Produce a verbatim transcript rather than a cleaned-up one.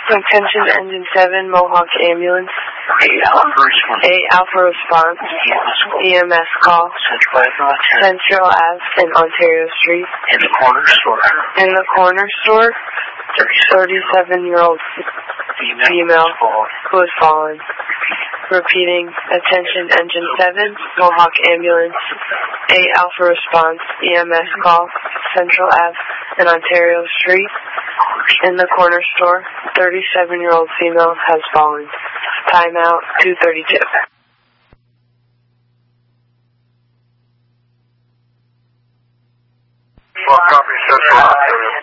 Attention Engine seven, Mohawk Ambulance. A Alpha Response. E M S call. Central Ave and Ontario Street. In the corner store. In the corner store. thirty-seven-year-old female who has fallen. Repeating, attention Engine seven, Mohawk Ambulance, A Alpha Response, E M S call, Central Ave and Ontario Street. In the corner store, thirty-seven-year-old female has fallen. Timeout, two thirty-two. Well, copy, Central Ontario.